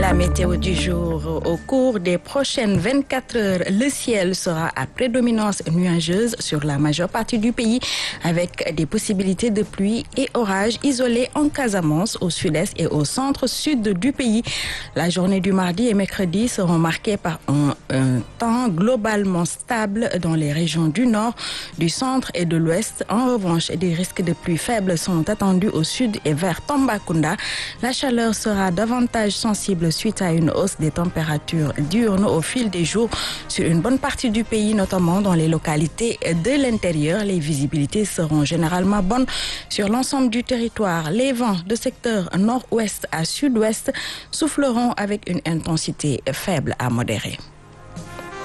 La météo du jour. Au cours des prochaines 24 heures, le ciel sera à prédominance nuageuse sur la majeure partie du pays avec des possibilités de pluie et orages isolés en Casamance, au sud-est et au centre-sud du pays. La journée du mardi et mercredi seront marquées par un temps globalement stable dans les régions du nord, du centre et de l'ouest. En revanche, des risques de pluie faibles sont attendus au sud et vers Tambacounda. La chaleur sera davantage sensible suite à une hausse des températures diurnes au fil des jours sur une bonne partie du pays, notamment dans les localités de l'intérieur. Les visibilités seront généralement bonnes sur l'ensemble du territoire. Les vents de secteur nord-ouest à sud-ouest souffleront avec une intensité faible à modérée.